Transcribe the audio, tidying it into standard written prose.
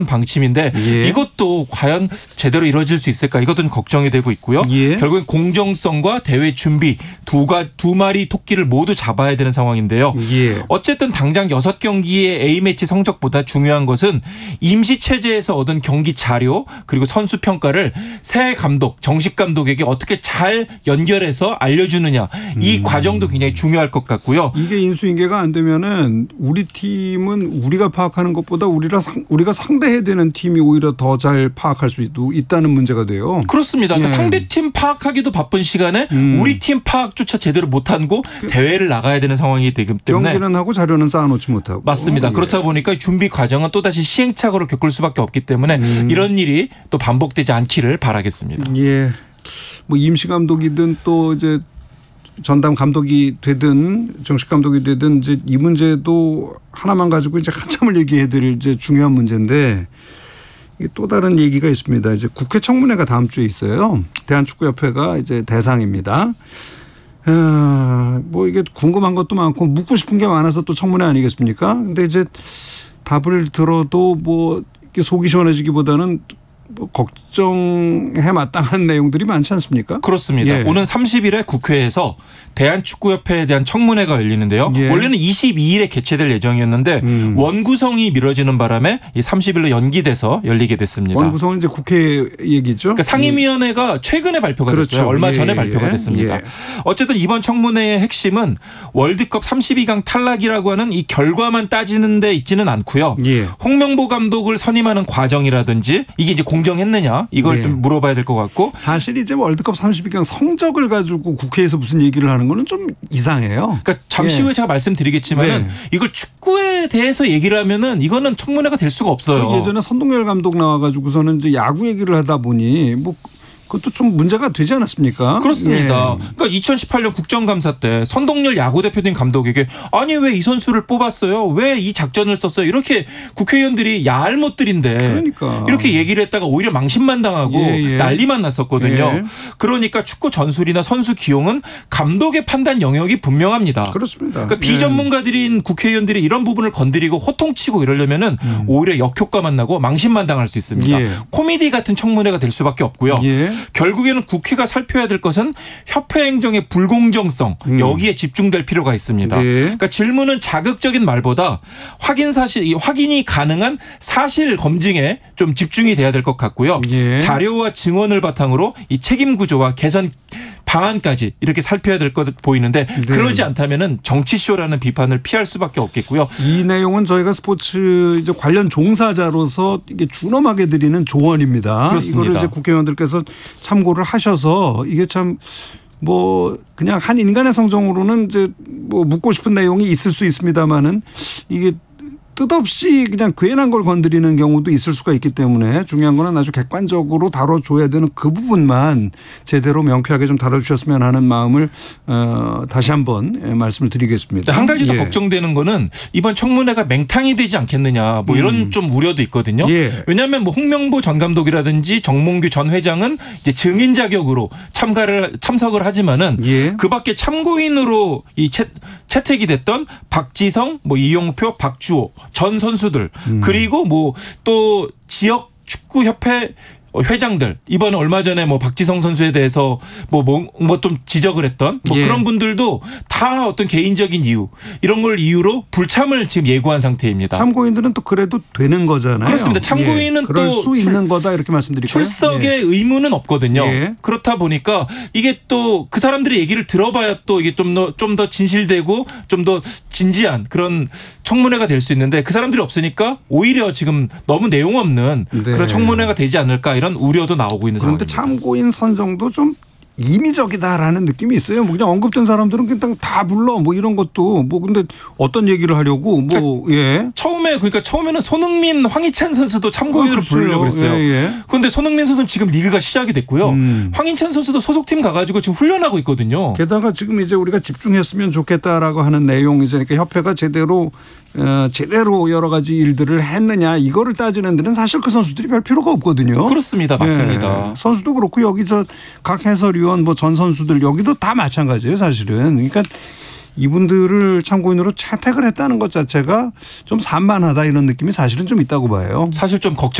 방침인데 예. 이것도 과연 제대로 이루어질 수 있을까 이것도 좀 걱정이 되고 있고요. 예. 결국엔 공정성과 대회 준비 두 마리 토끼를 모두 잡아야 되는 상황인데요. 예. 어쨌든 당장 6경기의 A매치 성적보다 중요한 것은 임시체제에서 얻은 경기 자료 그리고 선수 평가를 새 감독 정식 감독에게 어떻게 잘 연결해서 알려주느냐 이 과정도 굉장히 중요할 것 같고요. 이게 인수인계가 안 되면은 우리 팀은 우리가 파악하는 것보다 우리가 상대해야 되는 팀이 오히려 더 잘 파악할 수 있다는 문제가 돼요. 그렇습니다. 그러니까 예. 상대팀 파악하기도 바쁜 시간에 우리 팀 파악조차 제대로 못하고 대회를 나가야 되는 상황이 되기 때문에 경기는 하고 자료는 쌓아놓지 못하고. 맞습니다. 예. 그렇다 보니까 준비 과정은 또다시 시행착오를 겪을 수밖에 없기 때문에 이런 일이 또 반복되지 않기를 바라겠습니다. 예. 뭐 임시 감독이든 또 이제 전담 감독이 되든 정식 감독이 되든 이제 이 문제도 하나만 가지고 이제 한참을 얘기해야 될 이제 중요한 문제인데 또 다른 얘기가 있습니다. 이제 국회 청문회가 다음 주에 있어요. 대한축구협회가 이제 대상입니다. 뭐 이게 궁금한 것도 많고 묻고 싶은 게 많아서 또 청문회 아니겠습니까? 근데 이제 답을 들어도 뭐 속이 시원해지기보다는 뭐 걱정해 마땅한 내용들이 많지 않습니까? 그렇습니다. 예. 오는 30일에 국회에서 대한축구협회에 대한 청문회가 열리는데요. 예. 원래는 22일에 개최될 예정이었는데 원구성이 미뤄지는 바람에 30일로 연기돼서 열리게 됐습니다. 원구성은 이제 국회 얘기죠. 그러니까 상임위원회가 최근에 발표가 그렇죠. 됐어요. 얼마 전에 예. 발표가 됐습니다. 예. 어쨌든 이번 청문회의 핵심은 월드컵 32강 탈락이라고 하는 이 결과만 따지는 데 있지는 않고요. 예. 홍명보 감독을 선임하는 과정이라든지 이게 이제 공정했느냐 이걸 예. 좀 물어봐야 될 것 같고 사실 이제 월드컵 32강 성적을 가지고 국회에서 무슨 얘기를 하는 거는 좀 이상해요. 그러니까 잠시 예. 후에 제가 말씀드리겠지만은 네. 이걸 축구에 대해서 얘기를 하면은 이거는 청문회가 될 수가 없어요. 예전에 선동열 감독 나와가지고서는 이제 야구 얘기를 하다 보니 뭐 그것도 좀 문제가 되지 않았습니까? 그렇습니다. 예. 그러니까 2018년 국정감사 때 선동열 야구대표팀 감독에게 아니 왜 이 선수를 뽑았어요? 왜 이 작전을 썼어요? 이렇게 국회의원들이 야알못들인데 그러니까. 이렇게 얘기를 했다가 오히려 망신만 당하고 예. 난리만 났었거든요. 예. 그러니까 축구 전술이나 선수 기용은 감독의 판단 영역이 분명합니다. 그렇습니다. 그러니까 비전문가들인 국회의원들이 이런 부분을 건드리고 호통치고 이러려면은 오히려 역효과만 나고 망신만 당할 수 있습니다. 예. 코미디 같은 청문회가 될 수밖에 없고요. 예. 결국에는 국회가 살펴야 될 것은 협회 행정의 불공정성 여기에 집중될 필요가 있습니다. 네. 그러니까 질문은 자극적인 말보다 확인이 가능한 사실 검증에 좀 집중이 돼야 될 것 같고요. 예. 자료와 증언을 바탕으로 이 책임 구조와 개선 방안까지 이렇게 살펴야 될 것 보이는데 그러지 않다면은 정치쇼라는 비판을 피할 수밖에 없겠고요. 이 내용은 저희가 스포츠 이제 관련 종사자로서 이게 준엄하게 드리는 조언입니다. 그렇습니다. 이거를 이제 국회의원들께서 참고를 하셔서 이게 참 뭐 그냥 한 인간의 성정으로는 이제 뭐 묻고 싶은 내용이 있을 수 있습니다만은 이게 뜻없이 그냥 괜한 걸 건드리는 경우도 있을 수가 있기 때문에 중요한 거는 아주 객관적으로 다뤄줘야 되는 그 부분만 제대로 명쾌하게 좀 다뤄주셨으면 하는 마음을 다시 한번 말씀을 드리겠습니다. 한 가지 더 예. 걱정되는 거는 이번 청문회가 맹탕이 되지 않겠느냐 뭐 이런 좀 우려도 있거든요. 예. 왜냐하면 뭐 홍명보 전 감독이라든지 정몽규 전 회장은 이제 증인 자격으로 참석을 하지만은 예. 그 밖에 참고인으로 이 채택이 됐던 박지성, 뭐 이용표, 박주호 전 선수들 그리고 뭐 또 지역 축구협회 회장들 이번에 얼마 전에 뭐 박지성 선수에 대해서 뭐 좀 지적을 했던 뭐 예. 그런 분들도 다 어떤 개인적인 이유 이런 걸 이유로 불참을 지금 예고한 상태입니다. 참고인들은 또 그래도 되는 거잖아요. 그렇습니다. 참고인은 예. 그럴 또 수 있는 거다 이렇게 말씀드릴까요? 출석의 예. 의무는 없거든요. 예. 그렇다 보니까 이게 또 그 사람들의 얘기를 들어봐야 또 이게 좀 더 진실되고 좀 더 진지한 그런 청문회가 될 수 있는데 그 사람들이 없으니까 오히려 지금 너무 내용 없는 네. 그런 청문회가 되지 않을까 이런 우려도 나오고 있는 그런데 상황입니다. 참고인 선정도 좀 임의적이다라는 느낌이 있어요. 뭐 그냥 언급된 사람들은 그냥 다 불러 뭐 이런 것도 뭐 근데 어떤 얘기를 하려고 뭐 예. 처음에는 손흥민, 황희찬 선수도 참고인으로 부르려고 그랬어요. 예. 그런데 손흥민 선수는 지금 리그가 시작이 됐고요. 황희찬 선수도 소속팀 가가지고 지금 훈련하고 있거든요. 게다가 지금 이제 우리가 집중했으면 좋겠다라고 하는 내용이죠. 그러니까 협회가 제대로 여러 가지 일들을 했느냐 이거를 따지는 데는 사실 그 선수들이 별 필요가 없거든요. 그렇습니다. 맞습니다. 예. 선수도 그렇고 여기 각 해설위원 뭐 전 선수들 여기도 다 마찬가지예요. 사실은. 그러니까 이분들을 참고인으로 채택을 했다는 것 자체가 좀 산만하다 이런 느낌이 사실은 좀 있다고 봐요. 사실 좀 걱정.